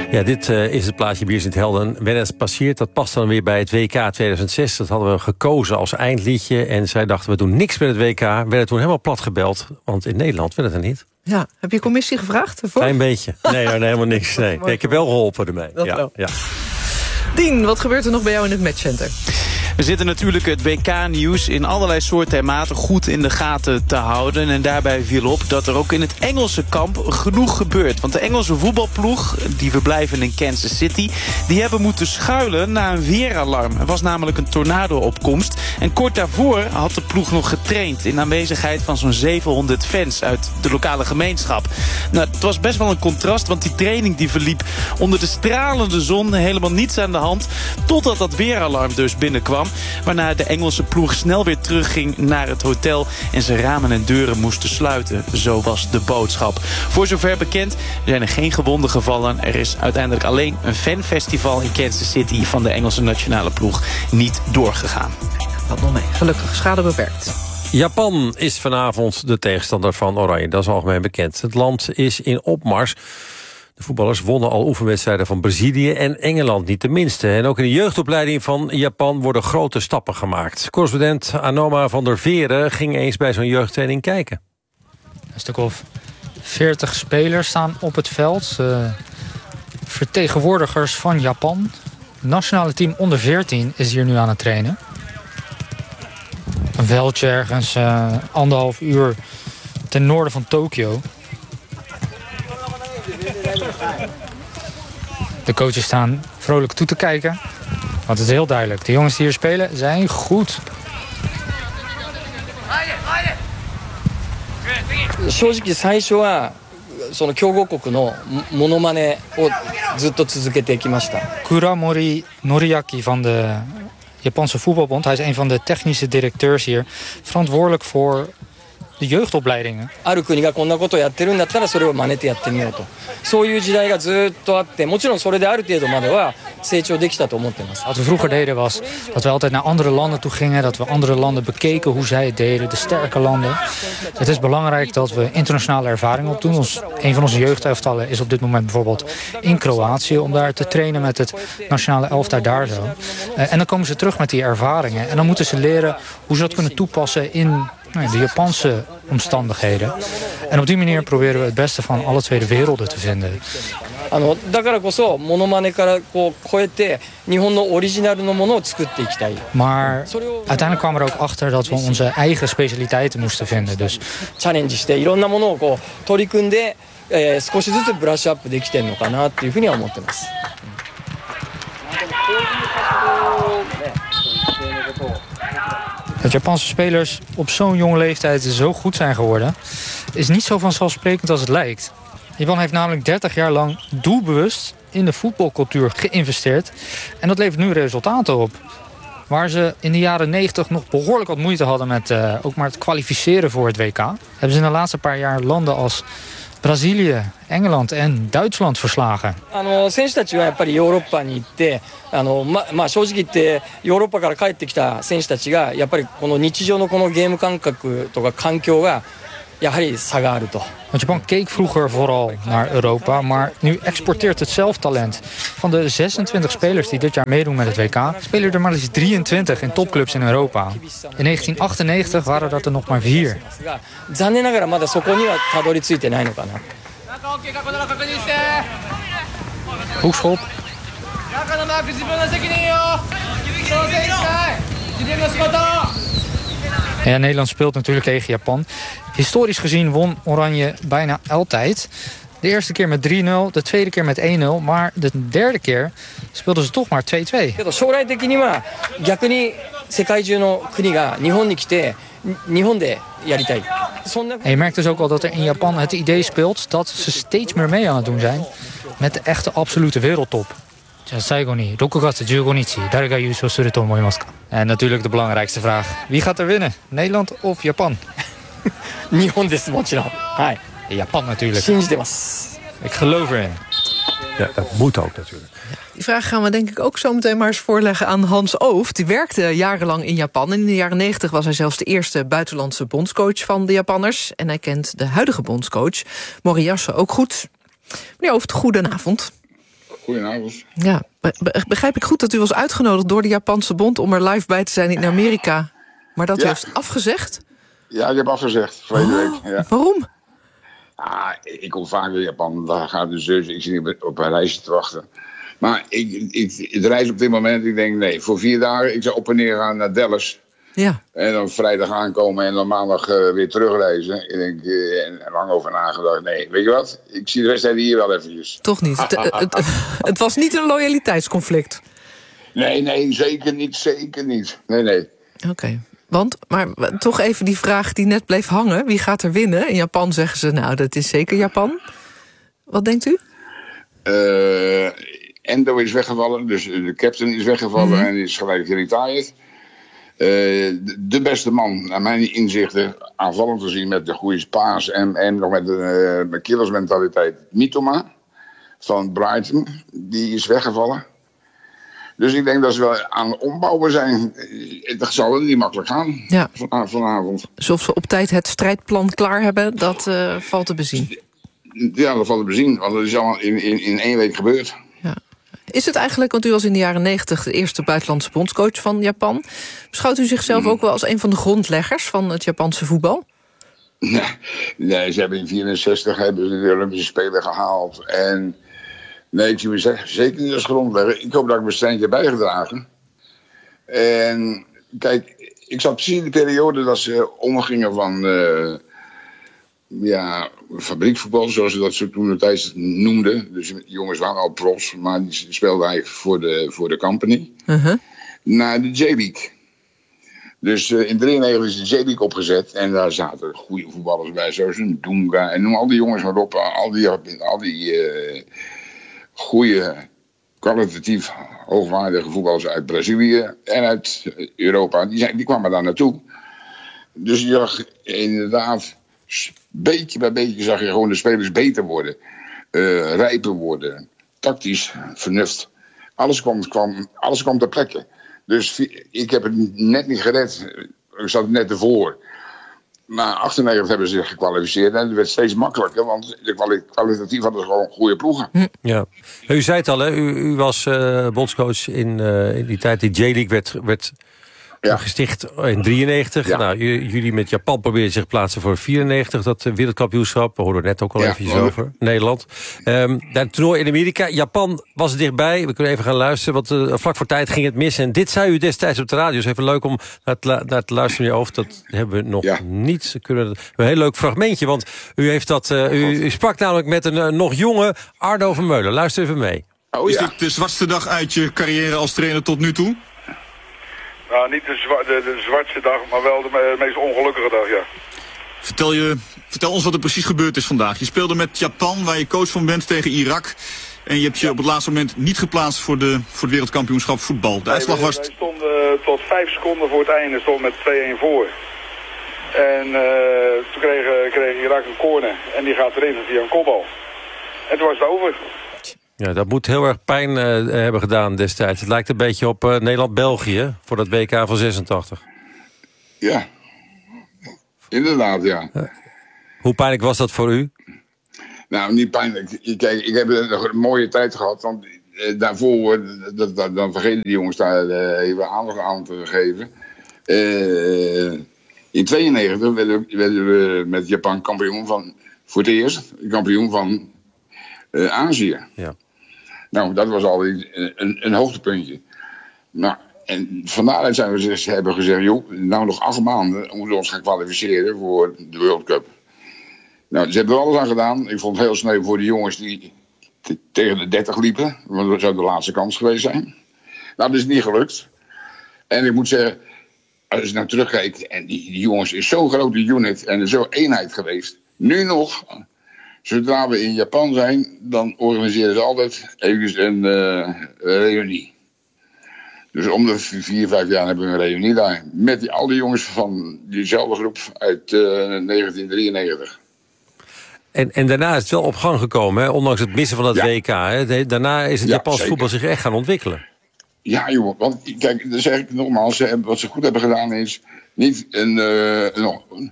Ja, dit is het plaatje Bier Sint Helden. Wennes passeert, dat past dan weer bij het WK 2006. Dat hadden we gekozen als eindliedje. En zij dachten, we doen niks met het WK. Werden toen helemaal plat gebeld, want in Nederland werd het er niet. Ja, heb je commissie gevraagd ervoor? Klein beetje. Nee, helemaal niks. Nee, ik heb wel geholpen ermee. Dat wel. Ja. Dien, wat gebeurt er nog bij jou in het matchcenter? We zitten natuurlijk het WK-nieuws in allerlei soorten en maten goed in de gaten te houden. En daarbij viel op dat er ook in het Engelse kamp genoeg gebeurt. Want de Engelse voetbalploeg, die verblijven in Kansas City, die hebben moeten schuilen na een weeralarm. Er was namelijk een tornado-opkomst. En kort daarvoor had de ploeg nog getraind in aanwezigheid van zo'n 700 fans uit de lokale gemeenschap. Nou, het was best wel een contrast, want die training die verliep onder de stralende zon, helemaal niets aan de hand, totdat dat weeralarm dus binnenkwam. Waarna de Engelse ploeg snel weer terugging naar het hotel en zijn ramen en deuren moesten sluiten. Zo was de boodschap. Voor zover bekend zijn er geen gewonden gevallen. Er is uiteindelijk alleen een fanfestival in Kansas City van de Engelse nationale ploeg niet doorgegaan. Wat nog mee. Gelukkig, schade beperkt. Japan is vanavond de tegenstander van Oranje. Dat is algemeen bekend. Het land is in opmars. De voetballers wonnen al oefenwedstrijden van Brazilië en Engeland niet de minste. En ook in de jeugdopleiding van Japan worden grote stappen gemaakt. Correspondent Anoma van der Veren ging eens bij zo'n jeugdtraining kijken. Een stuk of 40 spelers staan op het veld. Vertegenwoordigers van Japan. Het nationale team onder 14 is hier nu aan het trainen. Een veldje ergens 1,5 uur ten noorden van Tokio. De coaches staan vrolijk toe te kijken. Want het is heel duidelijk. De jongens die hier spelen zijn goed. 正直最初はその強豪国のモノマネをずっと続けてきました。 Kuramori Noriaki van de Japanse voetbalbond. Hij is een van de technische directeurs hier. Verantwoordelijk voor de jeugdopleidingen. ある国がこんなことをやってるんだったらそれを真似てやってみようと。そういう時代がずっとあって、もちろんそれである程度までは成長できたと思ってます。 Wat we vroeger deden was dat we altijd naar andere landen toe gingen. Dat we andere landen bekeken hoe zij het deden. De sterke landen. Het is belangrijk dat we internationale ervaring opdoen. Een van onze jeugdelftallen is op dit moment bijvoorbeeld in Kroatië. Om daar te trainen met het nationale elftal daar zo. En dan komen ze terug met die ervaringen. En dan moeten ze leren hoe ze dat kunnen toepassen in de Japanse omstandigheden. En op die manier proberen we het beste van alle twee de werelden te vinden. だからこそモノマネからこう超えて日本のオリジナルのものを作っていきたい。 Maar uiteindelijk kwamen we er ook achter dat we onze eigen specialiteiten moesten vinden. Dus チャレンジしていろんなものをこう取り組んで、少しずつブラッシュアップできてるのかなっていうふうには思ってます。 Dat Japanse spelers op zo'n jonge leeftijd zo goed zijn geworden, is niet zo vanzelfsprekend als het lijkt. Japan heeft namelijk 30 jaar lang doelbewust in de voetbalcultuur geïnvesteerd. En dat levert nu resultaten op. Waar ze in de jaren 90 nog behoorlijk wat moeite hadden met ook maar het kwalificeren voor het WK, hebben ze in de laatste paar jaar landen als Brazilië, Engeland en Duitsland verslagen. 選手たちはやっぱりヨーロッパに行って正直言ってヨーロッパから帰ってきた選手たちがやっぱりこの日常のこのゲーム感覚とか環境がやはり差があると。 Want Japan keek vroeger vooral naar Europa, maar nu exporteert het zelf talent. Van de 26 spelers die dit jaar meedoen met het WK, spelen er maar liefst 23 in topclubs in Europa. In 1998 waren dat er nog maar 4. 残念ながらまだそこにはたどり着いてないのかな。 Hoekschop. Ja, Nederland speelt natuurlijk tegen Japan. Historisch gezien won Oranje bijna altijd. De eerste keer met 3-0, de tweede keer met 1-0. Maar de derde keer speelden ze toch maar 2-2. 将来的には逆に世界中の国が日本に来て日本でやりたい。 En je merkt dus ook al dat er in Japan het idee speelt dat ze steeds meer mee aan het doen zijn met de echte absolute wereldtop. En natuurlijk de belangrijkste vraag. Wie gaat er winnen? Nederland of Japan? Japan natuurlijk. Ik geloof erin. Ja, dat moet ook natuurlijk. Die vraag gaan we denk ik ook zo meteen maar eens voorleggen aan Hans Ooft. Die werkte jarenlang in Japan. En in de jaren 90 was hij zelfs de eerste buitenlandse bondscoach van de Japanners. En hij kent de huidige bondscoach, Moriyasu, ook goed. Meneer Ooft, goedenavond. Goedenavond. Ja, begrijp ik goed dat u was uitgenodigd door de Japanse bond om er live bij te zijn in Amerika, maar dat u heeft afgezegd? Ja, ik heb afgezegd, verleden week. Ja. Waarom? Ik kom vaak naar Japan, daar gaat de zus, ik zit niet op een reisje te wachten. Maar ik reis op dit moment, ik denk nee, voor 4 dagen, ik zou op en neer gaan naar Dallas. Ja. En dan vrijdag aankomen en dan maandag weer terugreizen. Ik denk, en lang over nagedacht, nee, weet je wat? Ik zie de wedstrijd hier wel eventjes. Toch niet? Het was niet een loyaliteitsconflict? Nee, zeker niet. Nee. Oké. Maar toch even die vraag die net bleef hangen. Wie gaat er winnen? In Japan zeggen ze, nou, dat is zeker Japan. Wat denkt u? Endo is weggevallen, dus de captain is weggevallen en is gelijk retired. De beste man, naar mijn inzichten, aanvallend gezien met de goede paas en nog met de killersmentaliteit. Mitoma van Brighton, die is weggevallen. Dus ik denk dat ze wel aan het ombouwen zijn. Dat zal niet makkelijk gaan vanavond. Dus of ze op tijd het strijdplan klaar hebben, dat valt te bezien. Ja, dat valt te bezien, want dat is allemaal in 1 week gebeurd. Ja. Is het eigenlijk, want u was in de jaren 90 de eerste buitenlandse bondscoach van Japan. Beschouwt u zichzelf ook wel als een van de grondleggers van het Japanse voetbal? Nee, ze hebben in 1964 de Olympische Spelen gehaald. En nee, ik zie me zeker niet als grondlegger. Ik hoop dat ik mijn steentje bijgedragen. En kijk, ik zat precies in de periode dat ze omgingen van fabriekvoetbal, zoals ze dat toen de tijd noemden. Dus jongens waren al profs, maar die speelden eigenlijk voor de company. Naar de J-League. Dus in 1993 is de J-League opgezet en daar zaten goede voetballers bij, zoals een Dunga en noem al die jongens maar op. Al die goede, kwalitatief hoogwaardige voetballers uit Brazilië en uit Europa, die kwamen daar naartoe. Dus je zag inderdaad, beetje bij beetje zag je gewoon de spelers beter worden, rijper worden, tactisch vernuft. Alles kwam ter plekke. Dus ik heb het net niet gered. Ik zat net ervoor. Maar 98 hebben ze zich gekwalificeerd en het werd steeds makkelijker, want kwalitatief hadden ze gewoon goede ploegen. Ja. U zei het al, hè? U was bondscoach in die tijd die J-League werd gesticht in 93. Ja. Nou, jullie met Japan probeerden zich plaatsen voor 94, dat wereldkampioenschap. We hoorden er net ook al even over. Nederland. Het toernooi in Amerika. Japan was er dichtbij. We kunnen even gaan luisteren, want vlak voor tijd ging het mis. En dit zei u destijds op de radio. Dus even leuk om naar te luisteren, meneer Ooft. Dat hebben we nog niet. Een heel leuk fragmentje, want u heeft dat. U sprak namelijk met een nog jonge Ardo Vermeulen. Luister even mee. Is dit de zwartste dag uit je carrière als trainer tot nu toe? Nou, niet de zwartste dag, maar wel de meest ongelukkige dag, ja. Vertel ons wat er precies gebeurd is vandaag. Je speelde met Japan, waar je coach van bent, tegen Irak. En je hebt je op het laatste moment niet geplaatst voor het wereldkampioenschap voetbal. De uitslag was... Wij stonden tot 5 seconden voor het einde, stonden met 2-1 voor. En toen kreeg Irak een corner en die gaat erin via een kopbal. En toen was het over. Ja, dat moet heel erg pijn hebben gedaan destijds. Het lijkt een beetje op Nederland-België voor dat WK van 86. Ja, inderdaad, ja. Hoe pijnlijk was dat voor u? Nou, niet pijnlijk. Kijk, ik heb een mooie tijd gehad. Want daarvoor, dan vergeten die jongens daar even aandacht aan te geven. In 92 werden we met Japan kampioen voor het eerst kampioen van Azië. Ja. Nou, dat was al een hoogtepuntje. Nou, en vandaar zijn we hebben gezegd, joh, nou nog 8 maanden moeten we ons gaan kwalificeren voor de World Cup. Nou, ze hebben er alles aan gedaan. Ik vond het heel sneu voor de jongens die tegen de 30 liepen. Want dat zou de laatste kans geweest zijn. Nou, dat is niet gelukt. En ik moet zeggen, als je nou terugkijkt, en die jongens is zo'n grote unit en zo'n eenheid geweest. Nu nog, zodra we in Japan zijn, dan organiseren ze altijd even een reunie. Dus om de 4-5 jaar hebben we een reunie daar. Met al die jongens van diezelfde groep uit 1993. En daarna is het wel op gang gekomen, hè? Ondanks het missen van het WK. Hè? Daarna is het Japans voetbal zich echt gaan ontwikkelen. Ja, joh. Want kijk, dan zeg ik nogmaals, wat ze goed hebben gedaan is niet een